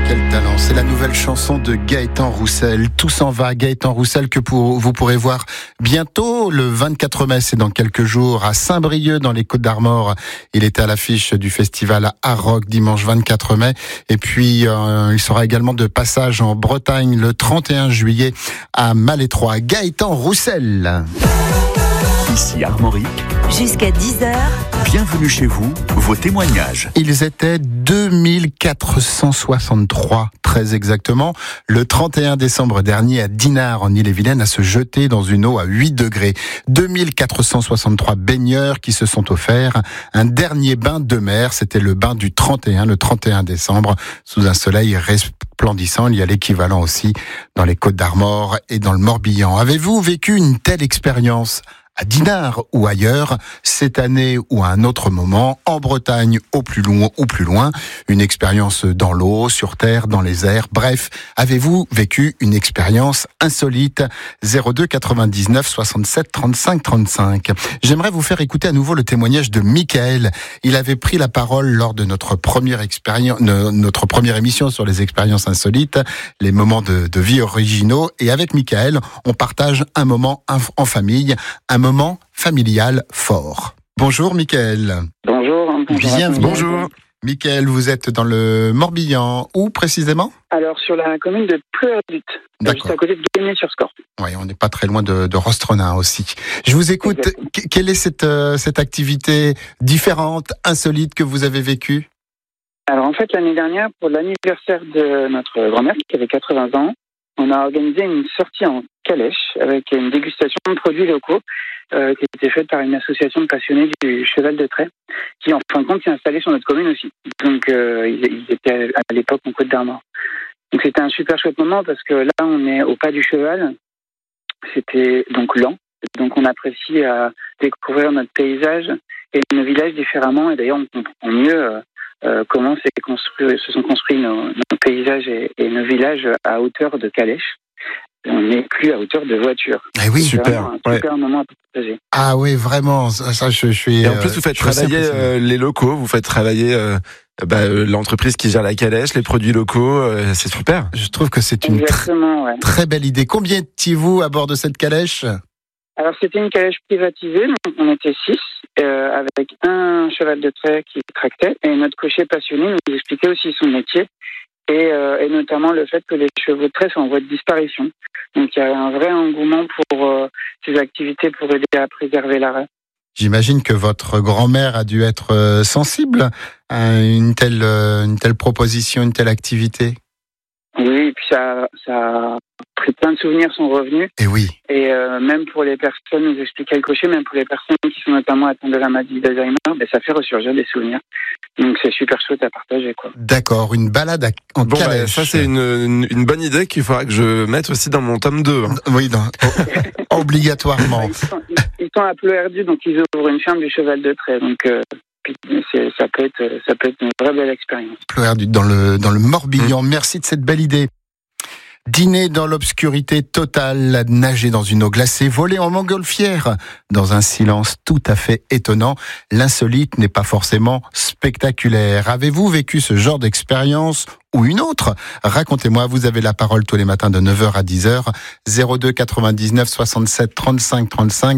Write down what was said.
Quel talent, c'est la nouvelle chanson de Gaëtan Roussel. Tout s'en va, Gaëtan Roussel, que vous pourrez voir bientôt le 24 mai, c'est dans quelques jours, à Saint-Brieuc dans les Côtes-d'Armor. Il était à l'affiche du festival Art Rock dimanche 24 mai. Et puis, il sera également de passage en Bretagne le 31 juillet à Malétroit. Gaëtan Roussel. Ici Armorique. Jusqu'à 10h. Bienvenue chez vous, vos témoignages. Ils étaient 2463, très exactement, le 31 décembre dernier à Dinard, en Ille-et-Vilaine, à se jeter dans une eau à 8 degrés. 2463 baigneurs qui se sont offerts un dernier bain de mer. C'était le bain du 31 décembre, sous un soleil resplendissant. Il y a l'équivalent aussi dans les Côtes-d'Armor et dans le Morbihan. Avez-vous vécu une telle expérience à Dinard ou ailleurs, cette année ou à un autre moment, en Bretagne au plus loin, une expérience dans l'eau, sur terre, dans les airs, bref, avez-vous vécu une expérience insolite? 02 99 67 35 35. J'aimerais vous faire écouter à nouveau le témoignage de Michael. Il avait pris la parole lors de notre première émission sur les expériences insolites, les moments de vie originaux, et avec Michael, on partage un moment en famille, un moment familial fort. Bonjour Michael. Bonjour. Bienvenue. Bonjour. Michael, vous êtes dans le Morbihan. Où précisément? Alors sur la commune de Pleuerdut, juste à côté de Guémené-sur-Scorff. Oui, on n'est pas très loin de Rostronin aussi. Je vous écoute. Quelle est cette activité différente, insolite que vous avez vécue? Alors en fait, l'année dernière, pour l'anniversaire de notre grand-mère qui avait 80 ans, on a organisé une sortie en calèche avec une dégustation de produits locaux qui était faite par une association de passionnés du cheval de trait qui, en fin de compte, s'est installée sur notre commune aussi. Donc, ils étaient à l'époque en Côtes-d'Armor. Donc, c'était un super chouette moment parce que là, on est au pas du cheval. C'était donc lent. Donc, on apprécie à découvrir notre paysage et nos villages différemment. Et d'ailleurs, on comprend mieux comment se sont construits nos paysages et nos villages à hauteur de calèche. On n'est plus à hauteur de voiture. Eh oui, c'est super. Un super moment à partager. Ah oui, vraiment. Ça, je suis. Et en plus, vous faites travailler les locaux, vous faites travailler l'entreprise qui gère la calèche, les produits locaux. C'est super. Je trouve que c'est une très belle idée. Combien étiez-vous à bord de cette calèche? Alors, c'était une calèche privatisée. Donc on était 6, avec un cheval de trait qui tractait et notre cocher passionné nous expliquait aussi son métier. Et notamment le fait que les chevaux de trait sont en voie de disparition. Donc il y a un vrai engouement pour ces activités pour aider à préserver l'arrêt. J'imagine que votre grand-mère a dû être sensible à une telle proposition, une telle activité. Oui, et puis ça a pris plein de souvenirs sont revenus. Et oui. Et même pour les personnes, nous expliquait le cocher, même pour les personnes qui sont notamment atteintes de la maladie d'Alzheimer, ça fait ressurgir des souvenirs. Donc c'est super chouette à partager, quoi. D'accord, une balade en calèche. Ça c'est une bonne idée qu'il faudra que je mette aussi dans mon tome 2. Hein. Oui, obligatoirement. Ils sont à Pleuerdut, donc ils ouvrent une ferme du cheval de trait. Donc ça peut être une vraie belle expérience. Pleuerdut dans le Morbihan. Merci de cette belle idée. Dîner dans l'obscurité totale, nager dans une eau glacée, voler en montgolfière, dans un silence tout à fait étonnant. L'insolite n'est pas forcément spectaculaire. Avez-vous vécu ce genre d'expérience ou une autre? Racontez-moi, vous avez la parole tous les matins de 9h à 10h, 02 99 67 35 35.